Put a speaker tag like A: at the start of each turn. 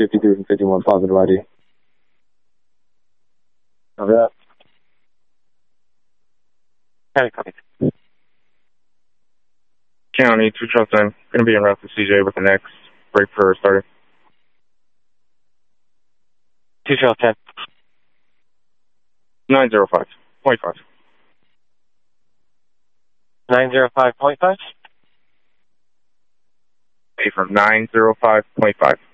A: 53 and 51 positive ID.
B: Over that.
C: Copy.
D: County, 2 Charles 10. Going to be en route to CJ with the next break for starter.
C: 2 Charles 10.
D: 905.5.
C: 905.5?
D: A from 905.5.